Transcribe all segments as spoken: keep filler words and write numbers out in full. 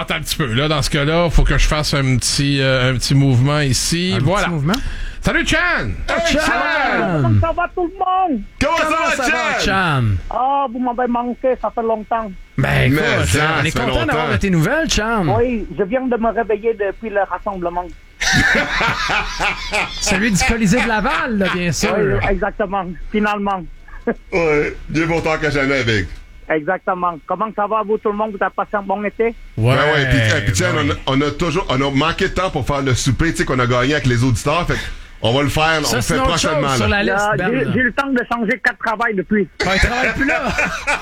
attends un petit peu. Là, dans ce cas-là, il faut que je fasse un petit, euh, un petit mouvement ici. Un voilà. petit mouvement? Salut, Chan! Hey, Chan! Comment ça va tout le monde? Comment, Comment ça, ça va, va, Chan? Chan? Ah, vous m'avez manqué, ça fait longtemps. Ben, écoute, Mais, Chan, ça, on est ça fait content d'avoir longtemps. de tes nouvelles, Chan. Oui, je viens de me réveiller depuis le rassemblement. Celui du Colisée de Laval, là, bien sûr. Oui, exactement, finalement. Ouais, mieux bon temps que jamais, Big. Exactement. Comment ça va, vous, tout le monde? Vous avez passé un bon été? Ouais, Ben ouais, puis hey, puis tiens, ben oui. on, a, on a toujours, on a manqué de temps pour faire le souper, tu sais, qu'on a gagné avec les auditeurs, fait on va le faire, Ça, on le c'est fait une autre prochainement, chose sur là. la liste, Là, Ben. j'ai là. j'ai eu le temps de changer quatre travails depuis. Ben, il travaille plus là.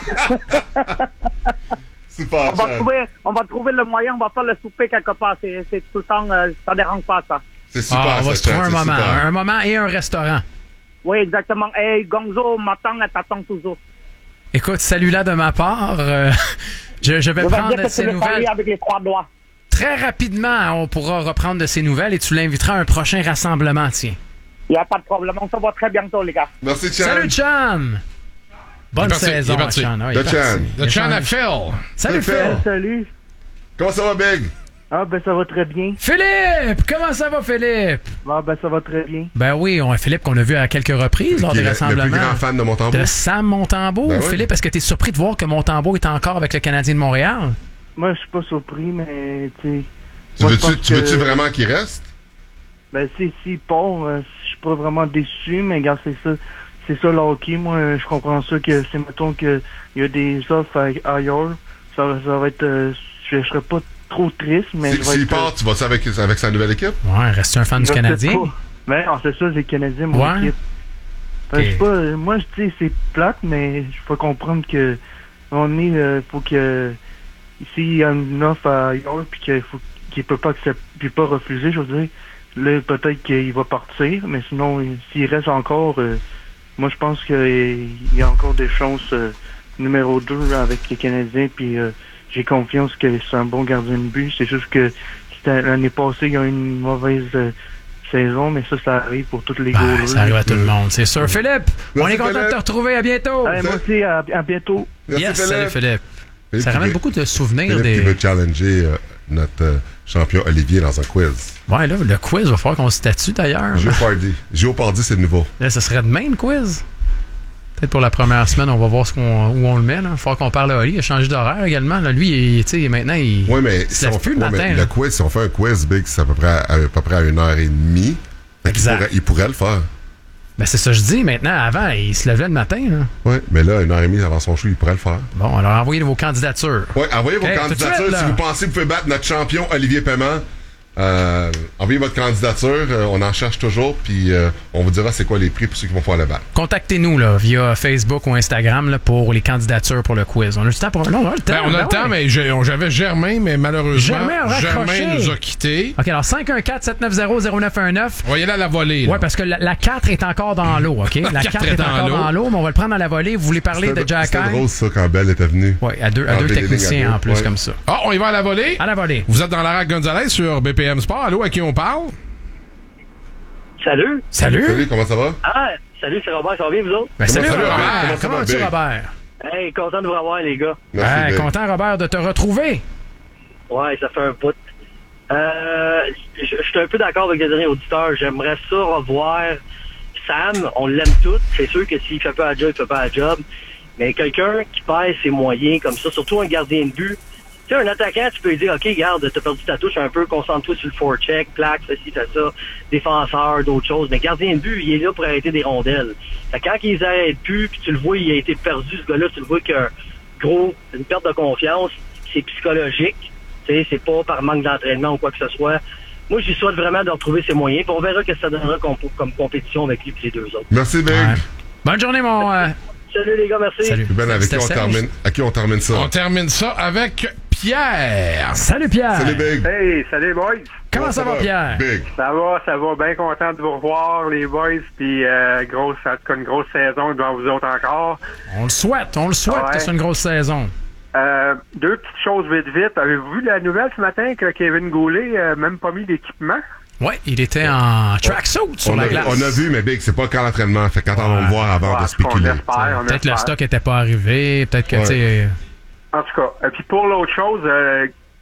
Super, On va, Chan. trouver, on va trouver le moyen, on va faire le souper quelque part. C'est c'est tout le temps, euh, ça dérange pas, ça. C'est super, Ah, on va ça, se trouver Chan, un c'est moment. super. Un moment et un restaurant. Oui, exactement. Hey, Gonzo, m'attend, elle t'attend toujours. Écoute, salut-là de ma part. Euh, je, je vais Je vais prendre dire que ces tu le nouvelles. salues avec les trois doigts. Très rapidement, on pourra reprendre de ces nouvelles et tu l'inviteras à un prochain rassemblement, tiens. Il n'y a pas de problème. On se voit très bientôt, les gars. Merci, Chan. Salut, Chan! Bonne Il est parti, saison, il est parti. Chan. Ah, il De est parti. Chan. Il a De Chan changé. à Phil. Salut, Salut, Phil. Phil. Salut. Comment ça va, Big? Ah, ben ça va très bien. Philippe! Comment ça va, Philippe? Ah, ben ça va très bien. Ben oui, on a Philippe qu'on a vu à quelques reprises lors Qui des est le, le plus rassemblements. grand fan de Montembeau. De Sam Montembeau. Ben oui. Philippe, est-ce que tu es surpris de voir que Montembeau est encore avec le Canadien de Montréal? Moi, je suis pas surpris, mais tu sais. Tu moi, je veux-tu, pense tu veux-tu que- vraiment qu'il reste? Ben, si, si, Paul, euh, je suis pas vraiment déçu, mais regarde, c'est ça. C'est ça le hockey. Moi, euh, je comprends ça que c'est, mettons, qu'il y a des offres a- ailleurs. Ça, va- ça va être. euh, je, je serais pas trop triste, mais. Si- je vais S'il être, part, tu vas-tu avec, avec sa nouvelle équipe? Ouais, reste un fan je du sais Canadien. pas. Ben, non, c'est ça, c'est le Canadien, mon Ouais. équipe. Ben, Ok. je sais pas, euh, moi, je sais, c'est plate, mais il faut comprendre que. On est. euh, faut que. S'il y a une offre ailleurs, puis qu'il faut qu'il peut pas accepter, puis pas refuser, je veux dire. Là, peut-être qu'il va partir, mais sinon, il- s'il reste encore, euh, moi, je pense qu'il y a encore des chances euh, numéro deux avec les Canadiens, puis euh, j'ai confiance que c'est un bon gardien de but. C'est juste que c'était- l'année passée, il y a eu une mauvaise euh, saison, mais ça, ça arrive pour tous les Ben, goalers. ça arrive à tout le monde, c'est sûr. Philippe, on Merci, est content de Philippe. te retrouver. À bientôt. Allez, moi aussi, à, à bientôt. Merci, yes, Philippe. salut Philippe. Philippe Ça qui ramène veut- beaucoup de souvenirs Philippe qui des... veut challenger euh, notre euh, champion Olivier dans un quiz. Ouais, là, le quiz, va falloir qu'on se statue d'ailleurs. Géopardy. Géopardy, c'est nouveau. Là, ça serait demain le quiz. Peut-être pour la première semaine, on va voir ce qu'on, où on le met. Il va falloir qu'on parle à Oli. Il a changé d'horaire également. Là, lui, il, tu sais, maintenant, il Oui, mais, il se si lève on, plus le ouais, matin. mais là. le quiz, si on fait un quiz, Big, c'est à peu près à, à peu près à une heure et demie. Fait qu'il Exact. pourrait- il pourrait le faire. Ben, c'est ça que je dis. Maintenant, avant, il se levait le matin. Là. Oui, mais là, une heure et demie avant son show, il pourrait le faire. Bon, alors envoyez vos candidatures. Oui, envoyez vos Hey, tout de candidatures. suite, là. Si vous pensez que vous pouvez battre notre champion Olivier Paiement, euh, envoyez votre candidature. Euh, on en cherche toujours, puis euh, on vous dira c'est quoi les prix pour ceux qui vont pouvoir le battre. Contactez-nous là, via Facebook ou Instagram là, pour les candidatures pour le quiz. On a du temps pour... Non, on a le temps. Ben, on a ben le temps, ouais. mais j'ai- on- j'avais Germain, mais malheureusement, Germain a raccroché. Germain nous a quittés. OK, alors cinq un quatre sept neuf zéro zéro neuf un neuf. On va y aller à la volée. là. Ouais, parce que la, la quatre est encore dans l'eau, OK? La quatre quatre est est dans encore l'eau. dans l'eau, mais on va le prendre à la volée. Vous voulez parler C'était- de Jack C'était Hine? drôle, ça, quand Belle était venue. Oui, à deux, à Ah, deux des lignes à techniciens deux, en plus, ouais. comme ça. Ah, on y va à la volée? À la volée. Vous êtes dans la Rack Gonzalez sur B P M Sport. Allô, à qui on parle? Salut! Salut! Salut, comment ça va? Ah, salut, c'est Robert, ça va bien, vous autres? Ben, salut, ça va, Robert. Robert? Comment ça Comment va, vas-tu, Big? Robert? Hey, content de vous revoir, les gars. Merci, Hey, Big. content, Robert, de te retrouver. Ouais, ça fait un bout. Euh, je je suis un peu d'accord avec les derniers auditeurs. J'aimerais ça revoir Sam. On l'aime tous. C'est sûr que s'il fait pas la job, il fait pas la job. Mais quelqu'un qui pèse ses moyens comme ça, surtout un gardien de but. Tu sais, un attaquant, tu peux lui dire, OK, garde, t'as perdu ta touche un peu, concentre-toi sur le forecheck, plaque, ceci, fait ça, défenseur, d'autres choses. Mais gardien de but, il est là pour arrêter des rondelles. Fait que quand il les arrête plus, puis tu le vois, il a été perdu, ce gars-là, tu le vois qu'il y a un gros, une perte de confiance, c'est psychologique. Tu sais, c'est pas par manque d'entraînement ou quoi que ce soit. Moi, je lui souhaite vraiment de retrouver ses moyens, puis on verra ce que ça donnera comme, comme compétition avec lui et les deux autres. Merci, Big. Ouais. Bonne journée, mon... euh, Salut les gars, merci. Salut. Ben, avec qui C'était on, Serge. termine, à qui on termine ça? On termine ça avec Pierre. Salut, Pierre. Salut, Big. Hey, salut boys! Comment ça va, Pierre? Big. Ça va, ça va, bien content de vous revoir les boys, puis euh, grosse, en tout cas une grosse saison devant vous autres encore. On le souhaite, on le souhaite Ouais. que c'est une grosse saison. Euh, deux petites choses vite vite. Avez-vous vu la nouvelle ce matin que Kevin Goulet a même pas mis d'équipement? Oui, il était en tracksuit sur On la a, glace. on a vu, mais Big, c'est pas qu'à l'entraînement. Fait qu'attendons Ouais. de voir avant Ouais, de spéculer. on espère, on Peut-être le espère. stock était pas arrivé, peut-être que, Ouais. tu sais... En tout cas, et puis pour l'autre chose, euh,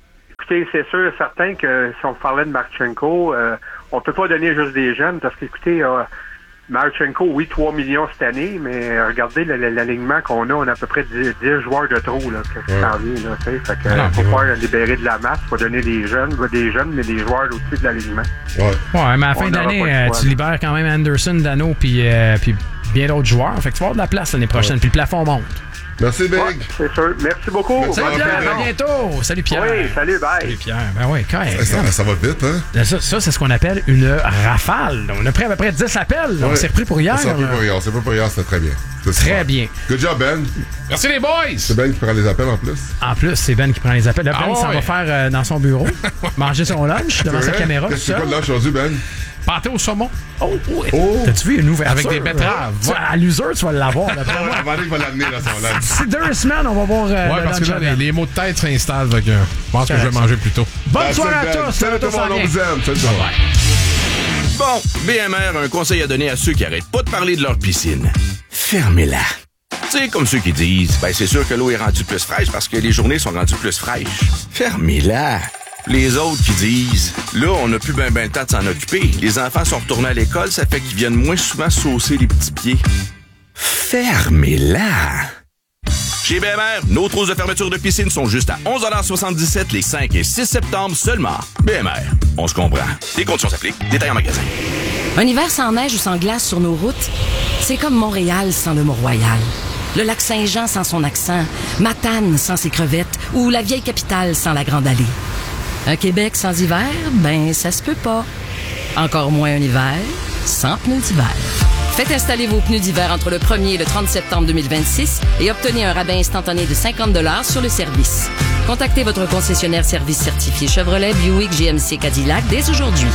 écoutez, c'est sûr et certain que si on parlait de Marchenko, euh, on peut pas donner juste des jeunes parce qu'écoutez, euh, Marchenko, oui, trois millions cette année, mais regardez l'alignement qu'on a, on a à peu près dix, dix joueurs de trop là, qui ouais. s'en viennent. Là, fait que, Alors, faut ouais. pas libérer de la masse, faut donner des jeunes, des jeunes, mais des joueurs aussi de l'alignement. Ouais. Ouais, mais à la fin On d'année, n'aura pas euh, le choix, tu là. libères quand même Anderson, Dano, puis euh, puis bien d'autres joueurs. Fait que tu vas avoir de la place l'année prochaine, Ouais. puis le plafond monte. Merci, Big. Ouais, c'est sûr. Merci beaucoup. Merci. Salut Bonne Pierre, saison. à bientôt! Salut Pierre! Oui, salut, bye. Salut Pierre, ben ouais, quand même. Ça, ça va vite, hein? Ça, ça c'est ce qu'on appelle une rafale. On a pris à peu près dix appels. On Ouais. s'est repris pour hier. On s'est repris là. pour hier. On s'est repris pour hier, c'était très bien. C'était Très super. bien. Good job, Ben. Merci les boys! C'est Ben qui prend les appels en plus. En plus, c'est Ben qui prend les appels. Là, Ben, Ah il s'en ouais. va faire euh, dans son bureau, manger son lunch devant C'est sa vrai? caméra. Qu'est-ce que tout c'est quoi de seul. lunch aujourd'hui, Ben? Pâté au saumon. Oh, ouais. Oh! T'as-tu vu une ouverture? Avec des betteraves. Tu- À l'usure, tu vas l'avoir. d'après moi. Avant il va l'amener dans son lunch. D'ici deux semaines, on va voir euh, Ouais, le parce que lunch là, à les, Ben. les mots de tête s'installent. Fait que je pense que je vais Correct. manger plus tôt. Bonne Ben, soirée salut, à Ben. tous. Salut tout le s'en monde, on vient. vous aime. Salut, tout le monde. Bon, B M R a un conseil à donner à ceux qui arrêtent pas de parler de leur piscine. Fermez-la. Tu sais, comme ceux qui disent, ben c'est sûr que l'eau est rendue plus fraîche parce que les journées sont rendues plus fraîches. Fermez-la. Les autres qui disent, là, on n'a plus ben ben le temps de s'en occuper. Les enfants sont retournés à l'école, ça fait qu'ils viennent moins souvent saucer les petits pieds. Fermez-la. Chez B M R, nos trousses de fermeture de piscine sont juste à onze soixante-dix-sept les cinq et six septembre seulement. B M R, on se comprend. Les conditions s'appliquent. Détails en magasin. Un hiver sans neige ou sans glace sur nos routes, c'est comme Montréal sans le Mont-Royal. Le lac Saint-Jean sans son accent, Matane sans ses crevettes ou la vieille capitale sans la Grande Allée. Un Québec sans hiver, ben ça se peut pas. Encore moins un hiver sans pneus d'hiver. Faites installer vos pneus d'hiver entre le premier et le trente septembre deux mille vingt-six et obtenez un rabais instantané de cinquante dollars sur le service. Contactez votre concessionnaire service certifié Chevrolet, Buick, G M C, Cadillac dès aujourd'hui.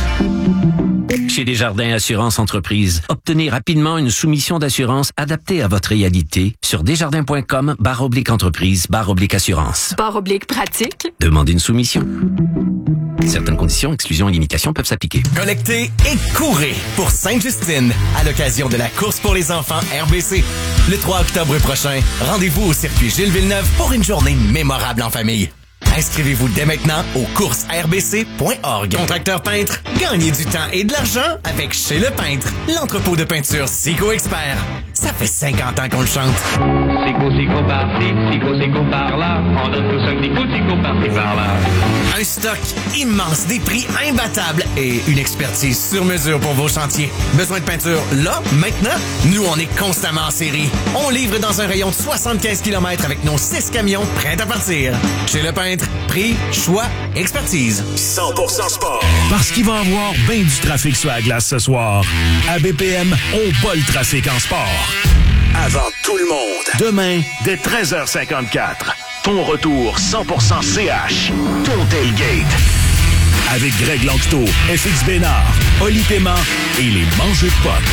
Chez Desjardins Assurance Entreprise, obtenez rapidement une soumission d'assurance adaptée à votre réalité sur desjardins.com barre oblique entreprise barre oblique assurance. Barre oblique pratique. Demandez une soumission. Certaines conditions, exclusions et limitations peuvent s'appliquer. Connectez et courez pour Sainte-Justine à l'occasion de la course pour les enfants R B C. Le trois octobre prochain, rendez-vous au circuit Gilles Villeneuve pour une journée mémorable en famille. Inscrivez-vous dès maintenant au courses r b c point org. Contracteur peintre, gagnez du temps et de l'argent avec Chez Le Peintre, l'entrepôt de peinture Sico Expert. Ça fait cinquante ans qu'on le chante. Sico, sico, par-ci, sico, sico, par-là. On donne tous un petit coup, sico, par-ci, par-là. Un stock immense, des prix imbattables et une expertise sur mesure pour vos chantiers. Besoin de peinture là, maintenant? Nous, on est constamment en série. On livre dans un rayon de soixante-quinze kilomètres avec nos six camions prêts à partir. Chez Le Peintre, prix, choix, expertise. cent pour cent sport. Parce qu'il va y avoir bien du trafic sur la glace ce soir. À B P M, on bat le trafic en sport. Avant tout le monde. Demain, dès treize heures cinquante-quatre. Ton retour cent pour cent C H. Ton tailgate. Avec Greg Lanctot, F X Bénard, Oli Paiement et les mangeux de potes.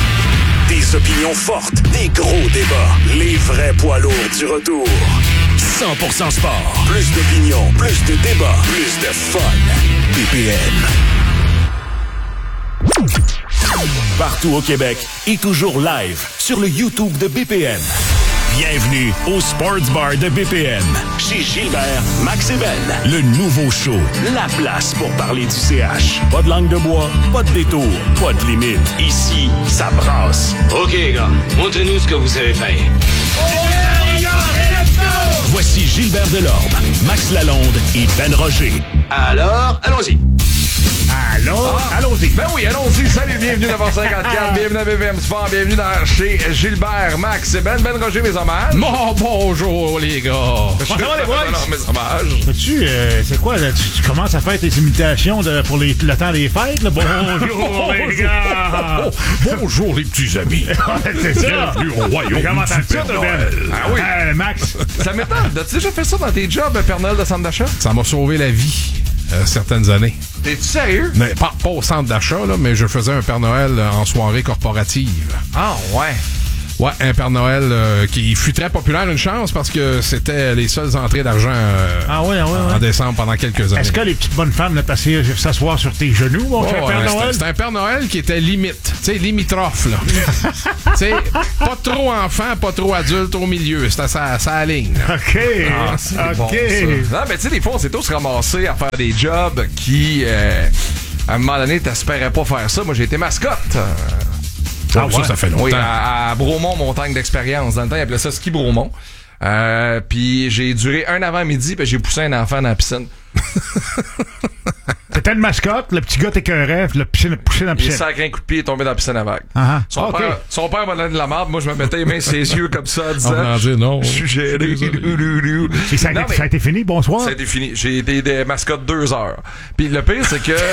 Des opinions fortes, des gros débats. Les vrais poids lourds du retour. cent pour cent sport. Plus d'opinions, plus de débats, plus de fun. B P M. Partout au Québec et toujours live sur le YouTube de B P M. Bienvenue au Sports Bar de B P M. Chez Gilbert, Max et Ben. Le nouveau show. La place pour parler du C H. Pas de langue de bois, pas de détour, pas de limite. Ici, ça brasse. OK, gars. Montrez-nous ce que vous savez faire. Voici Gilbert Delorme, Max Lalonde et Ben Roger. Alors, allons-y. Allô? Ah. Allons-y. Ben oui, allons-y. Salut, bienvenue à neuf heures cinquante-quatre. Bienvenue à B P M Sport. Bienvenue dans chez Gilbert, Max et Ben. Ben Roger, mes hommages. Bon, bonjour, les gars. Comment ça va, les boys? Alors, mes hommages. Tu, euh, c'est quoi, là? Tu, tu commences à faire tes imitations de, pour les, le temps des fêtes, là? Bonjour, les gars! Bonjour, les petits amis. C'est ça. Bienvenue au royaume Comment du ça Père Ben? Noël. Ah oui. Euh, Max. Ça m'étonne. As-tu déjà fait ça dans tes jobs, Père Noël de centre d'achat? Ça m'a sauvé la vie euh, certaines années. T'es-tu sérieux? Mais pas, pas au centre d'achat, là, mais je faisais un Père Noël en soirée corporative. Ah, ouais. Ouais, un Père Noël euh, qui fut très populaire, une chance, parce que c'était les seules entrées d'argent euh, ah ouais, ouais, ouais. en décembre pendant quelques années. Est-ce que les petites bonnes femmes là, passaient s'asseoir sur tes genoux, mon oh, cher ouais, Père c'était, Noël? c'était un Père Noël qui était limite, tu sais, limitrophe, là. Tu sais, pas trop enfant, pas trop adulte au milieu. C'était ça, ça ligne. Là. OK. Ah, c'est OK. bon, ça. Non, mais tu sais, des fois, on s'est tous ramassés à faire des jobs qui, euh, à un moment donné, t'espérais pas faire ça. Moi, j'ai été mascotte. Ah, ça, ouais. ça fait longtemps. Oui, à, à Bromont, montagne d'expérience. Dans le temps, ils appelaient ça ski Bromont. Euh, puis j'ai duré un avant-midi, puis j'ai poussé un enfant dans la piscine. C'était une mascotte, le petit gars t'écœurait, le piscine poussé dans la piscine. Il s'est sacré un coup de pied et tombé dans la piscine à vague. Uh-huh. Son, okay. père, son père m'a donné de la marde, moi je me mettais les mains sur ses yeux comme ça en disant on dire non. Je suis gêné. Et ça, a non, été, ça a été fini, bonsoir. Ça a été fini. J'ai été des mascottes deux heures. Puis le pire, c'est que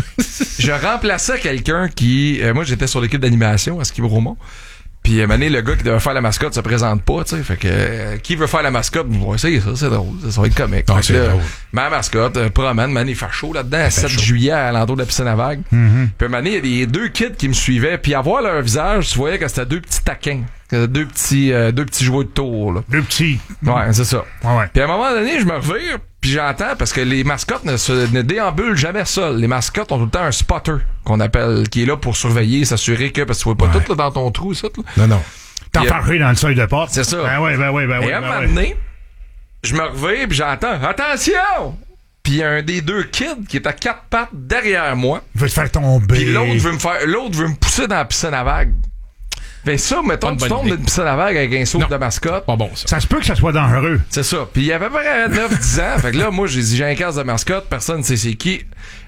je remplaçais quelqu'un qui... Euh, moi, j'étais sur l'équipe d'animation à Ski Bromont. Puis à un moment donné, le gars qui devait faire la mascotte se présente pas, tu sais. Fait que euh, qui veut faire la mascotte? On va essayer ça, c'est drôle. Ça, ça va être comique. Ah, fait c'est que, là, drôle. ma mascotte, euh, promène, man, il fait chaud là-dedans, à sept juillet à l'entour de la piscine à vagues. Mm-hmm. Puis à un moment donné, il y a des deux kids qui me suivaient, puis à voir leur visage, tu voyais que c'était deux petits taquins. Deux petits, euh, deux petits jouets de tour, là. Deux petits. Ouais, c'est ça. Ouais, ouais. Puis à un moment donné, je me revire, puis j'entends, parce que les mascottes ne se ne déambulent jamais seules. Les mascottes ont tout le temps un spotter, qu'on appelle, qui est là pour surveiller, s'assurer que, parce que tu vois pas ouais. tout là, dans ton trou, ça, là. Non, non. T'enfarger dans le seuil de porte. C'est ça. Ben ouais, ben ouais, ben ouais. Et à un ben moment ouais. donné, je me revire, puis j'entends « Attention! » Puis il y a un des deux kids qui est à quatre pattes derrière moi. Il veut te faire tomber. Puis l'autre veut me faire, l'autre veut me pousser dans la piscine à vagues. Ben ça, mettons, tu tombes dans une piscine à vagues avec un souffle de mascotte. Pas bon, ça. Ça se peut que ça soit dangereux. C'est ça. Puis il y avait à peu près neuf dix ans. Fait que là, moi, j'ai dit, j'ai un casque de mascotte, personne ne sait c'est qui.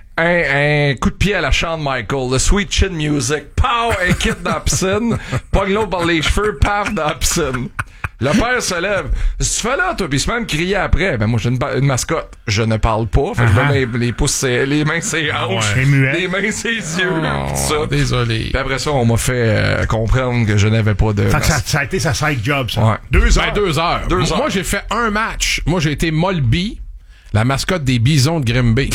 Un, un coup de pied à la Shawn Michael, le Sweet Chin Music. Pow! Un kid dans la piscine. Pogne l'autre par les cheveux, paf, dans la piscine. Le père se lève. Qu'est-ce que tu fais là, toi? Puis il se met à me crier après. Ben, moi, j'ai une, une mascotte. Je ne parle pas. Fait que uh-huh. je mets les pouces, les mains, ses hanches. Ah ouais. Les mains, ses yeux. Oh, tout ça. Désolé. Puis après ça, on m'a fait euh, comprendre que je n'avais pas de. Fait que ça, ça a été sa side job, ça. Ouais. Deux heures. Ben, deux heures. Deux moi, heures. moi, j'ai fait un match. Moi, j'ai été Molby, la mascotte des Bisons de Grimby.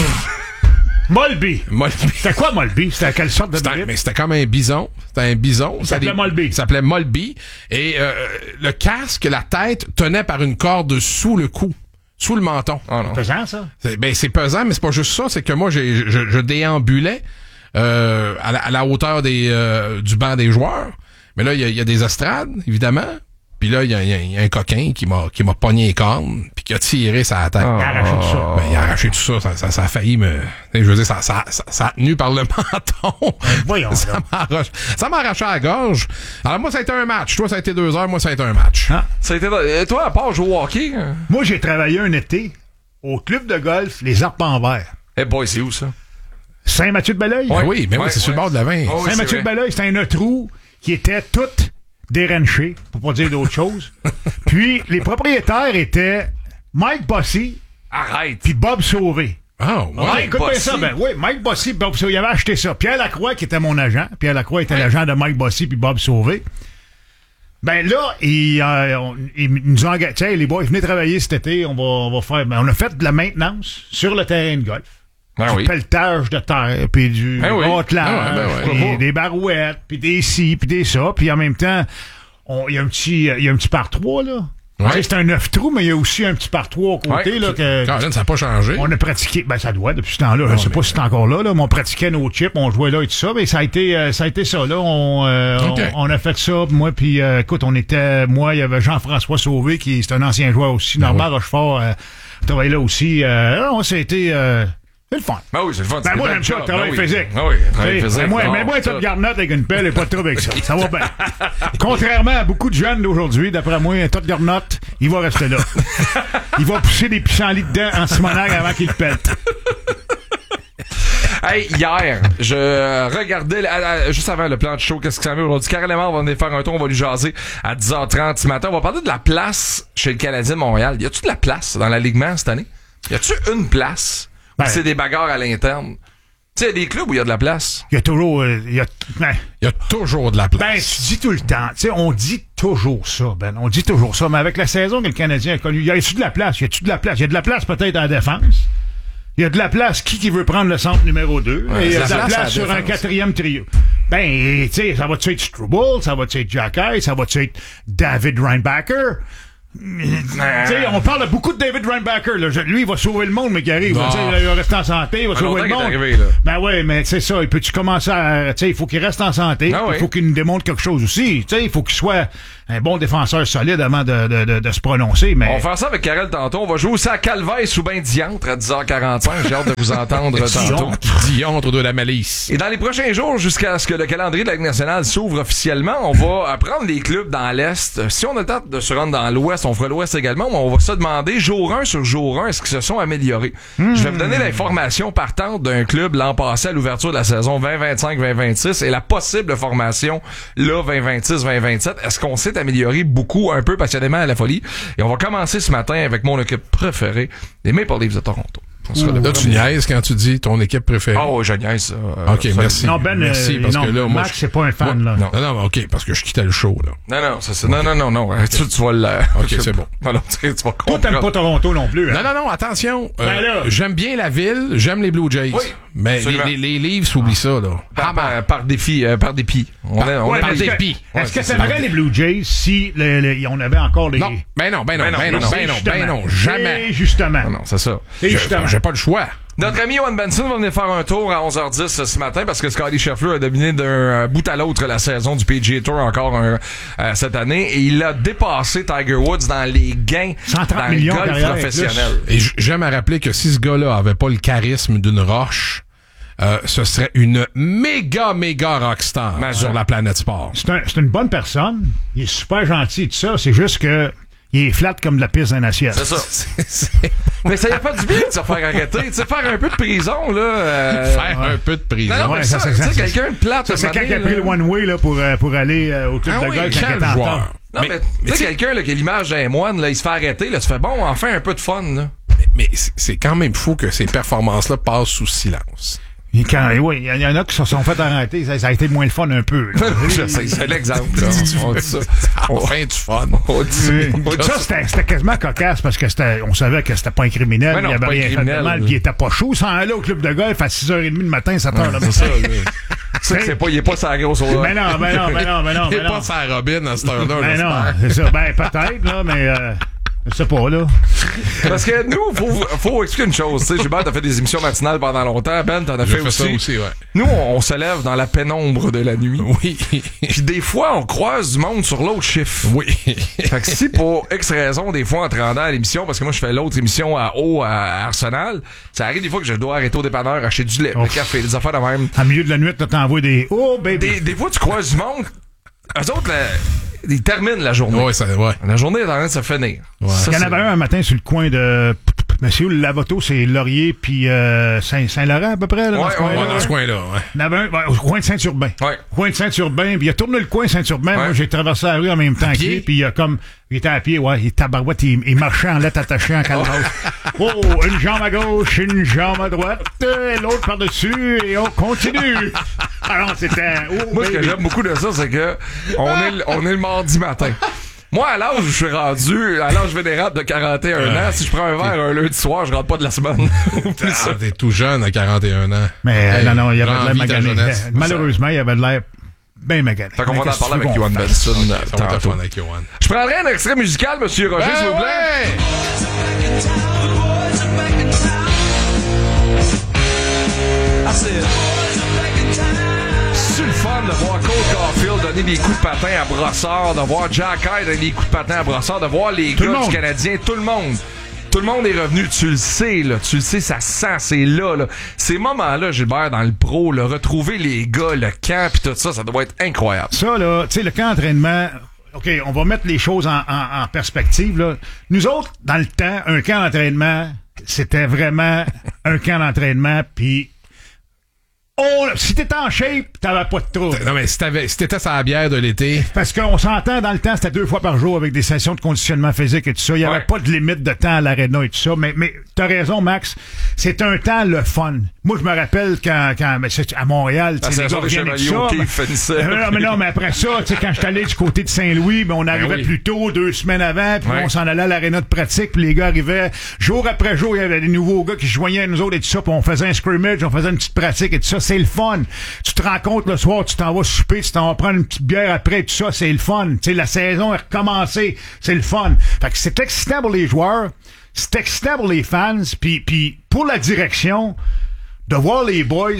Molby. Molby. C'était quoi Molby? C'était quelle sorte de c'était, drip? mais c'était comme un bison. C'était un bison. Il s'appelait des, Molby. Il s'appelait Molby. Et euh, le casque, la tête, tenait par une corde sous le cou. Sous le menton. Oh non. C'est pesant, ça? C'est, ben, c'est pesant, mais c'est pas juste ça. C'est que moi, j'ai, je, je déambulais euh, à, la, à la hauteur des, euh, du banc des joueurs. Mais là, il y, y a des estrades, évidemment. Puis là, il y, y, y a un coquin qui m'a qui m'a pogné les cornes, puis qui a tiré sa tête. Il a arraché tout ça. Ben, il a arraché tout ça. Ça, ça, ça a failli me... Je veux dire, ça, ça, ça, ça a tenu par le menton. Ben, voyons. ça, m'a arraché, ça m'a arraché à la gorge. Alors moi, ça a été un match. Toi, ça a été deux heures. Moi, ça a été un match. Ah. Ça a été... Et toi, à part jouer au hockey... Hein? Moi, j'ai travaillé un été au club de golf Les Arpents Verts. Eh boy, c'est où, ça? Saint-Mathieu-de-Belleuil. Ouais, oui, mais ouais, oui, c'est ouais. sur le bord de la vingt. Oh, oui, Saint-Mathieu-de-Belleuil, c'était un autre trou qui était tout déranché, pour pas dire d'autre chose. Puis, les propriétaires étaient Mike Bossy Arrête. puis Bob Sauvé. Oh, ouais. Ouais, écoute bien ça, ben oui, Mike Bossy, Bob Sauvé, il avait acheté ça. Pierre Lacroix, qui était mon agent, Pierre Lacroix était ouais. l'agent de Mike Bossy puis Bob Sauvé. Ben là, ils, euh, on, ils nous ont engagé, tiens, les boys, venez travailler cet été, on va, on va faire, ben, on a fait de la maintenance sur le terrain de golf. Ah du oui. pelletage de terre, puis du ah oui. ratelage, ah ouais, ben puis ouais. des barouettes, puis des ci, puis des ça, puis en même temps, il y a un petit, il y a un petit par trois là. Ouais. C'est un neuf trous, mais il y a aussi un petit par trois au côté ouais. là que. Caroline, ça n'a pas changé. On a pratiqué, ben ça doit depuis ce temps-là. Je sais pas si c'est encore là, là, mais on pratiquait nos chips, on jouait là et tout ça, mais ça a été, euh, ça a été ça là. On, euh, okay. on, on a fait ça, moi puis euh, écoute, on était, moi, il y avait Jean-François Sauvé qui c'est un ancien joueur aussi, Normand ah oui. Rochefort, euh, travaillait là aussi. Euh, on s'est été. Euh, C'est le fun. Ben oui, c'est le fun. Ben moi, j'aime ça, le travail ben physique. Oui, oui travail physique. Mais moi, mais moi, top garnotte avec une pelle et pas de trouble avec ça. Ça va bien. Contrairement à beaucoup de jeunes d'aujourd'hui, d'après moi, un top garnotte, il va rester là. Il va pousser des pissenlits dedans en simonac avant qu'il le pète. Hey, hier, je regardais, à, à, juste avant le plan de show, qu'est-ce que ça veut aujourd'hui? Carrément, on va venir faire un tour, on va lui jaser à dix heures trente ce matin. On va parler de la place chez le Canadien de Montréal. Y a-tu de la place dans l'alignement cette année? Y a-tu une place où ben, c'est des bagarres à l'interne? Tu sais, il y a des clubs où il y a de la place. Il y a toujours, il euh, y a, ben, il y a toujours de la place. Ben, tu dis tout le temps. Tu sais, on dit toujours ça, Ben. On dit toujours ça. Mais avec la saison que le Canadien a connue, y a-tu de la place? Y a-tu de la place? Y a de la place peut-être en défense. Il y a de la place, qui qui veut prendre le centre numéro deux, ouais, et il y a de la, la place, place sur un quatrième trio. Ben, tu sais, ça va-tu être Struble, ça va-tu être Jack Eye, ça va-tu être David Reinbacher? Tu sais, on parle beaucoup de David Reinbacher, là. Je- lui, il va sauver le monde, mais qui arrive. Non. Tu sais, il va rester en santé, il va Ah, sauver longtemps le monde. qu'il est arrivé, là. Ben ouais, mais c'est ça. Il peut-tu commencer à, tu sais, il faut qu'il reste en santé. Ah Il oui. faut qu'il nous démontre quelque chose aussi. Tu sais, il faut qu'il soit un bon défenseur solide avant de, de, de, de se prononcer, mais. On va faire ça avec Karel tantôt. On va jouer aussi à Calvaire sous bain Diantre à dix heures quarante-cinq. J'ai hâte de vous entendre tantôt. Diantre de la malice. Et dans les prochains jours, jusqu'à ce que le calendrier de la Ligue nationale s'ouvre officiellement, on va prendre les clubs dans l'Est. Si on a le temps de se rendre dans l'Ouest, on fera l'Ouest également, mais on va se demander, jour un sur jour un, est-ce qu'ils se sont améliorés? Hmm. Je vais vous donner l'information partante d'un club l'an passé à l'ouverture de la saison vingt vingt-cinq vingt vingt-six et la possible formation là vingt vingt-six vingt vingt-sept. Est-ce qu'on s'est amélioré beaucoup, un peu passionnément à la folie? Et on va commencer ce matin avec mon équipe préférée, les Maple Leafs de Toronto. On sera le Là, tu premier. niaises quand tu dis ton équipe préférée. Ah ouais, je niaise, ça. Euh, OK, ça- merci. Non, Ben, merci, euh, parce non, que là, moi, Max, je- c'est pas un fan, moi- là. Non, non, non, OK, parce que je quittais le show, là. Non, non, ça, c'est, non, non, non, non. Tu, tu vas le... OK, c'est bon. Non, non, tu, tu vas Toi, comprendre. t'aimes pas Toronto non plus, hein? Non, non, non, attention. Euh, Ben là. j'aime bien la ville, j'aime les Blue Jays. Oui, mais les, absolument. les, les Leafs, oublie ça, là. Par, par, par défi, euh, par dépit. On est, on Ouais, est mais par est-ce que- dépit. Est-ce Ouais, que c'est ça ferait les Blue Jays si le- le- on avait encore les. Non, ben non, ben non, Ben non, ben non, non, ben non, ben non, Justement. jamais. Et justement. Non, non, c'est ça. Et Je- justement. J'ai pas le choix. Notre ami Owen Benson va venir faire un tour à onze heures dix ce matin parce que Scottie Scheffler a dominé d'un euh, bout à l'autre la saison du P G A Tour encore un, euh, cette année et il a dépassé Tiger Woods dans les gains cent trente dans le millions de golf carrière et professionnel. Et j- j'aime à rappeler que si ce gars-là avait pas le charisme d'une roche, euh, ce serait une méga, méga rockstar Mais sur ça. la planète sport. C'est un- c'est une bonne personne. Il est super gentil et tout ça. C'est juste que il est flat comme de la pisse d'un assiette. C'est ça. Mais ça y a pas du bien de se faire arrêter. Tu sais, faire un peu de prison, là. euh, Faire un peu de prison. Non, non, mais Ouais, ça, ça, tu ça, sais, ça, quelqu'un de plate. Ça, c'est un quand il moment a donné, pris le là. one-way là, pour, euh, pour aller euh, au club Ah de oui, golf quand il quel était en joueur. temps. Non, mais, tu sais, quelqu'un là, qui a l'image d'un moine, là, il se fait arrêter, là, tu fais bon, enfin un peu de fun, là. Mais c'est c'est quand même fou que ces performances-là passent sous silence. Et quand, oui, il y en a qui se sont fait arrêter. Ça, ça a été moins le fun un peu. là. Je sais, c'est l'exemple, là. On dit ça. Enfin du fun. On dit ça. Oui. On dit Ça, c'était c'était quasiment cocasse parce que c'était, on savait que c'était pas un criminel. Mais non, il avait pas un rien fait criminel. de mal. Puis il était pas chaud. Sans aller au club de golf à six heures trente le matin, sept heures le C'est matin. ça, là. C'est que c'est pas, il est pas sa grosse au Mais non, mais non, mais non, mais non, Il mais est non. pas sa Robin à cette heure-là. Ben non, j'espère. c'est ça. Ben peut-être, là, mais euh, je sais pas, là. Parce que nous, faut, faut expliquer une chose. Tu sais, Gilbert, t'as fait des émissions matinales pendant longtemps. Ben, t'en as J'ai fait, fait ça aussi. aussi, ouais. Nous, on, on se lève dans la pénombre de la nuit. Oui. Puis des fois, on croise du monde sur l'autre chiffre. Oui. Fait que si pour X raison, des fois, en te rendant à l'émission, parce que moi, je fais l'autre émission à haut à Arsenal, ça arrive des fois que je dois arrêter au dépanneur, acheter du lait, le Ouf. café, des affaires de même. En milieu de la nuit, là, t'envoies des. Oh, baby! Des, des fois, tu croises du monde. Eux autres, là, ils terminent la journée. Ouais, ça, ouais. La journée est en train de se finir. Ouais. Ça, Il y en c'est- avait un un matin sur le coin de. Monsieur, le Lavoto, c'est Laurier puis euh, Saint- Saint-Laurent à peu près. Là, dans Ouais, ce ouais, coin-là. Ouais, dans ce coin-là, ouais. Il y en avait un ouais, au coin de Saint-Urbain. Ouais. Au coin de Saint-Urbain. Puis il a tourné le coin Saint-Urbain. Ouais. Moi, j'ai traversé la rue en même temps que pied? lui. Puis il a comme. Il était à pied, ouais. Il tabarouette. Il, il marchait en lettres attachées en calvas. Oh, une jambe à gauche, une jambe à droite, et l'autre par-dessus, et on continue. Alors, c'était. Oh, Moi, ce que baby. j'aime beaucoup de ça, c'est que on est, le- on est le mardi matin. Moi, à l'âge où je suis rendu, à l'âge vénérable de quarante et un ans, si je prends un verre un lundi soir, je rentre pas de la semaine. Oublie ça. Ah, t'es tout jeune à quarante et un ans. Mais Hey, non, non, il y avait de l'air l'envie de ta magané. jeunesse. Malheureusement, il y avait de l'air bien magané. Fait qu'on va en Mais qu'est-ce parler que tu avec veux Yohan qu'on fasse? Benson euh, Ça va être tantôt. fun avec Yohan. Je prendrais un extrait musical, Monsieur Roger, s'il vous plaît. ouais! C'est le fun de voir Cole Caulfield donner des coups de patin à Brossard, de voir Jack Eye donner des coups de patin à Brossard, de voir les Tout le gars du monde. Canadien, tout le monde. Tout le monde est revenu, tu le sais, là. Tu le sais, ça sent, c'est là, là. Ces moments-là, Gilbert, dans le pro, là, retrouver les gars, le camp, pis tout ça, ça doit être incroyable. Ça, là, tu sais, le camp d'entraînement, OK, on va mettre les choses en, en, en perspective, là. Nous autres, dans le temps, un camp d'entraînement, c'était vraiment un camp d'entraînement, puis oh, là, si t'étais en shape, t'avais pas de trouble. Non, mais si t'avais, si t'étais sur la bière de l'été, Parce qu'on s'entend, dans le temps, c'était deux fois par jour avec des sessions de conditionnement physique et tout ça. Il n'y avait Ouais. pas de limite de temps à l'aréna et tout ça. Mais, mais t'as raison, Max. C'est un temps le fun. Moi, je me rappelle quand, quand mais c'est à Montréal, La tu sais, les saison gars des reviennent et Chevaliers tout au ça. quai mais- finissait. Euh, non, mais non, mais après ça, tu sais, quand je suis allé du côté de Saint-Louis, ben, on arrivait oui. plus tôt, deux semaines avant, puis Ouais. on s'en allait à l'aréna de pratique, puis les gars arrivaient jour après jour, il y avait des nouveaux gars qui se joignaient à nous autres et tout ça, puis on faisait un scrimmage, on faisait une petite pratique et tout ça. C'est le fun. Tu te rends rencontres le soir, tu t'en vas souper, tu t'en vas prendre une petite bière après, tout ça, c'est le fun. Tu sais, la saison est recommencée, c'est le fun. Fait que c'est excitant pour les joueurs, c'est excitant pour les fans, puis puis pour la direction, de voir les boys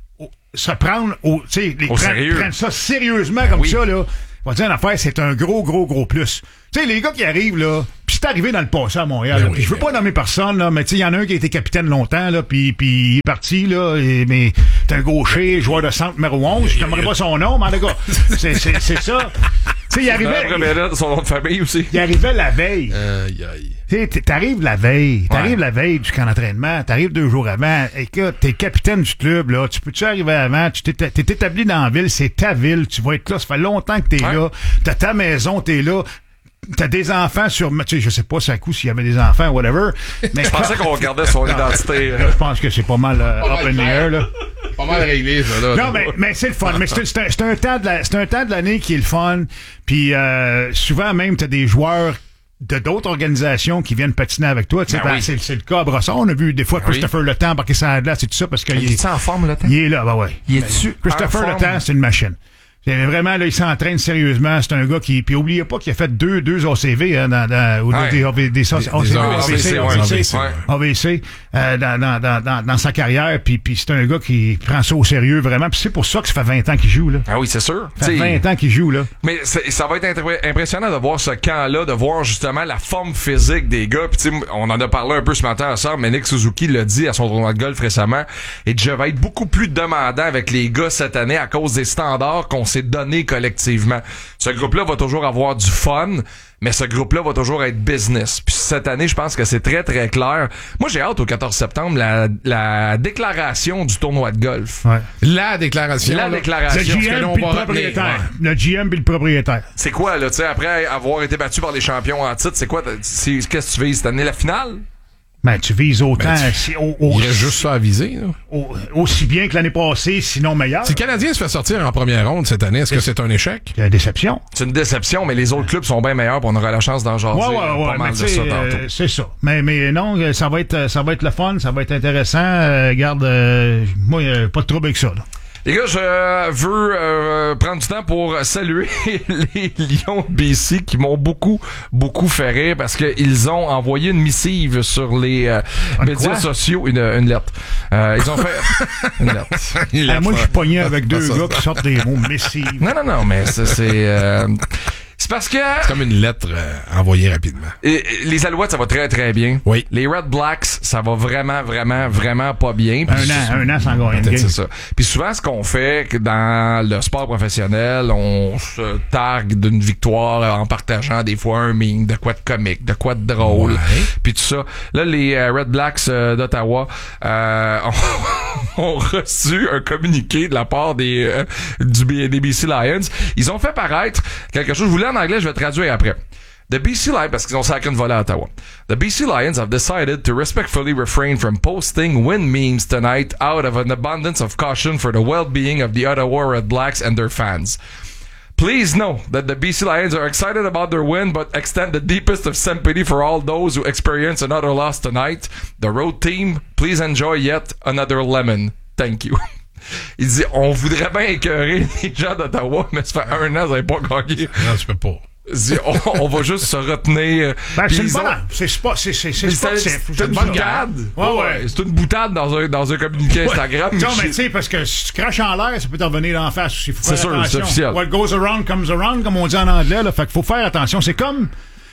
se prendre au, tu sais, les au prendre, sérieux. prendre ça sérieusement comme oui. ça, là. On va dire une affaire, c'est un gros, gros, gros plus. Tu sais, les gars qui arrivent, là, pis c'est arrivé dans le passé à Montréal, Ben là, oui, pis je veux ben pas nommer personne, là, mais tu sais, il y en a un qui a été capitaine longtemps, là, pis, pis il est parti, là, et, mais c'est un gaucher, joueur de centre numéro onze, je n'aimerais pas son nom, mais en tout cas, c'est, c'est, c'est ça. Tu sais, il arrivait... Il, son nom de famille aussi. Il arrivait la veille. Aïe, aïe. Tu sais, t'arrives la veille, t'arrives Ouais. la veille du camp d'entraînement, t'arrives deux jours avant, écoute, t'es capitaine du club, là, tu peux-tu arriver avant, tu t'es, t'es établi dans la ville, c'est ta ville, tu vas être là, ça fait longtemps que t'es Ouais. là, t'as ta maison, t'es là, t'as des enfants sur, tu sais, je sais pas c'est à coup s'il y avait des enfants, whatever, mais... Je pensais qu'on regardait son identité. Là, je pense que c'est pas mal euh, up in the air, là. Pas mal réglé, ça, là. Non, mais, mais c'est le fun. Mais c'est, c'est, un, c'est un temps de la, c'est un temps de l'année qui est le fun. Puis euh, souvent même, t'as des joueurs de d'autres organisations qui viennent patiner avec toi. Tu sais, Ben ben, oui. c'est, c'est le cas à Bresson. On a vu des fois Ben Christopher Le Temps embarquer sur la glace et tout ça parce qu'il Il est, est en forme, le temps? il est là. Ben ouais. Il est-tu Christopher en Le forme? Temps, c'est une machine. C'est vraiment, là, il s'entraîne sérieusement. C'est un gars qui... Puis oubliez pas qu'il a fait deux, deux A C V, hein, dans, dans, ou Ouais. des, des, des, des, des A C V, A V C, A ouais, V C, A V C, ouais. A V C, euh, dans, dans, dans, dans, dans sa carrière. Puis, puis c'est un gars qui prend ça au sérieux, vraiment. Puis c'est pour ça que ça fait vingt ans qu'il joue, là. Ah oui, c'est sûr. Ça fait T'sais, vingt ans qu'il joue, là. Mais c'est- ça va être intré- impressionnant de voir ce camp-là, de voir justement la forme physique des gars. Puis tu sais, on en a parlé un peu ce matin ensemble, mais Nick Suzuki l'a dit à son tournoi de golf récemment. Et je vais être beaucoup plus demandant avec les gars cette année à cause des standards qu'on s'est donnés collectivement. Ce groupe-là va toujours avoir du fun, mais ce groupe-là va toujours être business. Puis cette année, je pense que c'est très, très clair. Moi, j'ai hâte au quatorze septembre, la, la déclaration du tournoi de golf. Ouais. La déclaration. La là. Le déclaration. Parce que G là, M on puis le va retenir, propriétaire. ouais. Le G M puis le propriétaire. C'est quoi, là, tu sais, après avoir été battu par les champions en titre, c'est quoi, c'est, qu'est-ce que tu vises cette année, la finale? Ben, tu vises autant, Ben, tu- si- au- au- Il reste juste ça à viser, là. au- aussi bien que l'année passée, sinon meilleur. Si le Canadien se fait sortir en première ronde cette année, est-ce que c'est un échec? C'est la déception. C'est une déception, mais les autres clubs sont bien meilleurs, puis on aura la chance d'en jaser Ouais, ouais, euh, ouais, pas mais mal tu de sais, ça euh, tantôt. c'est ça. Mais, mais non, euh, ça va être, ça va être le fun, ça va être intéressant. Euh, garde, euh, moi, euh, pas de trouble avec ça, là. Les gars, je veux euh, prendre du temps pour saluer les Lions de B C qui m'ont beaucoup, beaucoup fait rire parce qu'ils ont envoyé une missive sur les euh, Un médias quoi? sociaux, une, une lettre. Euh, ils ont fait une lettre. Ah, moi, je suis pogné avec deux ça, gars ça. qui sortent des mots missives. Non, non, non, mais ça, c'est... euh, c'est parce que... C'est comme une lettre euh, envoyée rapidement. Et- et les Alouettes, ça va très, très bien. Oui. Les Red Blacks, ça va vraiment, vraiment, vraiment pas bien. Puis Un an, un an sans gagner une peut-être game. c'est ça. Puis souvent, ce qu'on fait que dans le sport professionnel, on se targue d'une victoire en partageant des fois un meme, de quoi de comique, de quoi de drôle, Ouais. puis tout ça. Là, les euh, Red Blacks euh, d'Ottawa euh, ont, ont reçu un communiqué de la part des euh, du B- des B C Lions. Ils ont fait paraître quelque chose. Je vous l'ai en anglais, je vais traduire après. The B C Lions, parce qu'ils ont sacré une volée à Ottawa. The B C Lions have decided to respectfully refrain from posting win memes tonight out of an abundance of caution for the well-being of the Ottawa Red Blacks and their fans. Please know that the B C Lions are excited about their win, but extend the deepest of sympathy for all those who experience another loss tonight. The road team, please enjoy yet another lemon. Thank you. Il dit, on voudrait bien écœurer les gens d'Ottawa, mais ça fait un an, vous n'avez pas gagné. Non, tu peux pas. Il dit, on, on va juste se retenir. Ben, Puis c'est ils une ont- bonne, c'est sport, c'est, c'est, c'est Puis c'est sportif. c'est une boutade. Ouais, ouais. C'est une boutade dans un, dans un communiqué Instagram. Non, mais Je- tu sais, parce que si tu craches en l'air, ça peut t'en venir d'en face aussi. Faut C'est faire sûr, attention. c'est officiel. What goes around comes around, comme on dit en anglais, là. Fait qu'il faut faire attention. C'est comme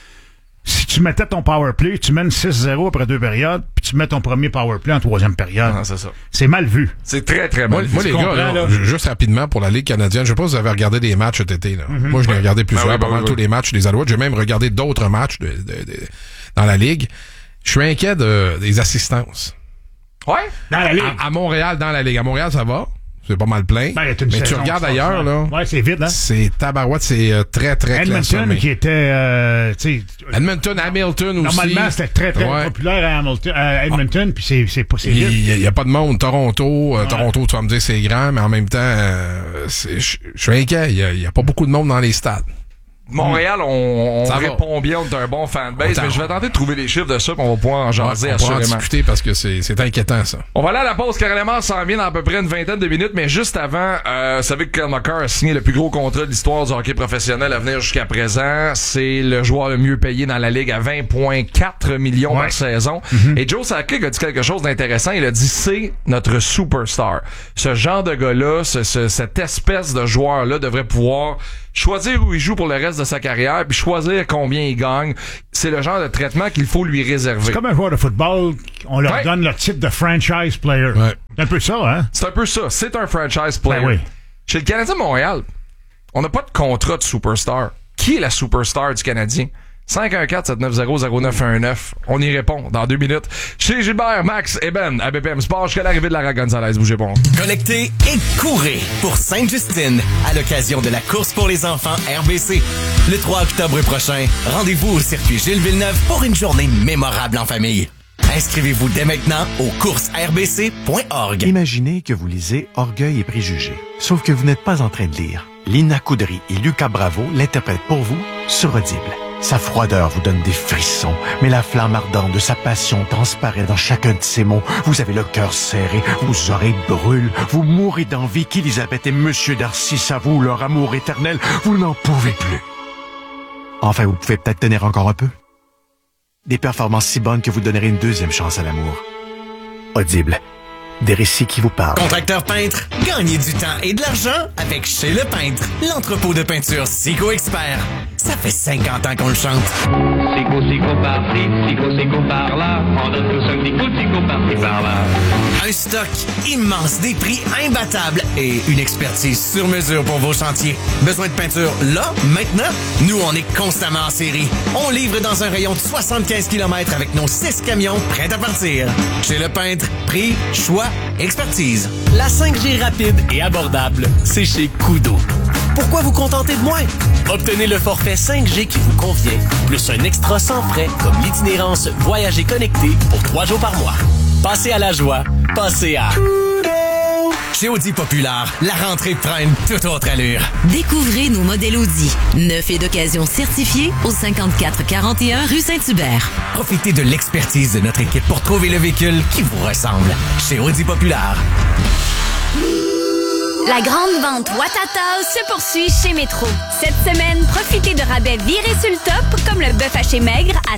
si tu mettais ton power play, tu mènes six zéro après deux périodes, puis tu mets ton premier power play en troisième période. Ah, c'est ça. C'est mal vu. C'est très, très Moi, mal. moi, les Tu gars, comprends, là, là? ju- juste rapidement pour la Ligue canadienne, je sais pas si vous avez regardé des matchs cet été. Là. Moi, je l'ai regardé plusieurs, Ben oui, ben pas mal oui, tous oui. les matchs des Alouettes. J'ai même regardé d'autres matchs de, de- de- dans la Ligue. Je suis inquiet de, des assistances. Ouais? Dans la Ligue. À, à Montréal, dans la Ligue. À Montréal, ça va. C'est pas mal plein. Ben, il y a une mais tu saison regardes qui ailleurs, sort, là. Ouais, c'est vide, hein. C'est tabarouette, c'est euh, très, très Edmonton, clairsemé. qui était, euh, tu sais, Edmonton, Hamilton aussi. normalement, c'était très, très Ouais. populaire à, Hamilton, à Edmonton, puis c'est, c'est pas, c'est vide. Il n'y a, pas de monde. Toronto, euh, Toronto, tu vas me dire c'est grand, mais en même temps, euh, c'est- je je suis inquiet. Il n'y a, il y a pas beaucoup de monde dans les stades. Montréal, on, on Ça répond va. bien, on est un bon fanbase, On mais je vais tenter de trouver les chiffres de ça, puis on va pouvoir en jaser Ouais, on pourra en assurément. discuter parce que c'est, c'est inquiétant, ça. On va aller à la pause. Carrément, s'en vient dans à peu près une vingtaine de minutes, mais juste avant, euh, vous savez que Kyle McCarr a signé le plus gros contrat de l'histoire du hockey professionnel à venir jusqu'à présent. C'est le joueur le mieux payé dans la ligue à vingt virgule quatre millions Ouais. par saison. Mm-hmm. Et Joe Sakic a dit quelque chose d'intéressant. Il a dit, c'est notre superstar. Ce genre de gars-là, ce, ce- cette espèce de joueur-là devrait pouvoir choisir où il joue pour le reste de sa carrière, puis choisir combien il gagne. C'est le genre de traitement qu'il faut lui réserver. C'est comme un joueur de football, on leur Ouais. donne le titre de franchise player. Ouais. C'est un peu ça, hein? C'est un peu ça. C'est un franchise player. Ben oui. Chez le Canadien de Montréal, on n'a pas de contrat de superstar. Qui est la superstar du Canadien? cinq un quatre sept neuf zéro zéro neuf un neuf. On y répond dans deux minutes. Chez Gilbert, Max et Ben à B P M Sport jusqu'à l'arrivée de Lara Gonzalez. Bougez pas. Collectez et courez pour Sainte-Justine à l'occasion de la course pour les enfants R B C. Le trois octobre prochain, rendez-vous au circuit Gilles Villeneuve pour une journée mémorable en famille. Inscrivez-vous dès maintenant au courses r b c point org. Imaginez que vous lisez Orgueil et préjugés. Sauf que vous n'êtes pas en train de lire. Lina Coudry et Lucas Bravo l'interprètent pour vous sur Audible. Sa froideur vous donne des frissons, mais la flamme ardente de sa passion transparaît dans chacun de ses mots. Vous avez le cœur serré, vos oreilles brûlent, vous mourrez d'envie qu'Élisabeth et Monsieur Darcy s'avouent leur amour éternel. Vous n'en pouvez plus. Enfin, vous pouvez peut-être tenir encore un peu. Des performances si bonnes que vous donnerez une deuxième chance à l'amour. Audible. Des récits qui vous parlent. Contracteur peintre, gagnez du temps et de l'argent avec Chez le Peintre, l'entrepôt de peinture Sico Expert. Ça fait cinquante ans qu'on le chante. Sico, sico par-ci, sico, sico par-là. On donne tous un petit coup de sico par-ci, par-là. Un stock immense, des prix imbattables et une expertise sur mesure pour vos chantiers. Besoin de peinture là, maintenant? Nous, on est constamment en série. On livre dans un rayon de soixante-quinze kilomètres avec nos six camions prêts à partir. Chez le Peintre, prix, choix, expertise. La cinq G rapide et abordable, c'est chez Kudo. Pourquoi vous contenter de moins? Obtenez le forfait cinq G qui vous convient, plus un extra sans frais comme l'itinérance Voyager connecté pour trois jours par mois. Passez à la joie, passez à... Chez Audi Populaire, la rentrée prend une toute autre allure. Découvrez nos modèles Audi, neuf et d'occasion certifiés au cinquante-quatre quarante et un rue Saint-Hubert. Profitez de l'expertise de notre équipe pour trouver le véhicule qui vous ressemble. Chez Audi Populaire. La grande vente Watata se poursuit chez Métro. Cette semaine, profitez de rabais virés sur le top, comme le bœuf haché maigre à